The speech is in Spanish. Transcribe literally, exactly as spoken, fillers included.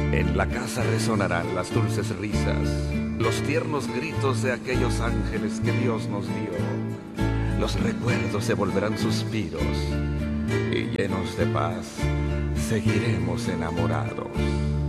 En la casa resonarán las dulces risas, los tiernos gritos de aquellos ángeles que Dios nos dio. Los recuerdos se volverán suspiros y llenos de paz seguiremos enamorados.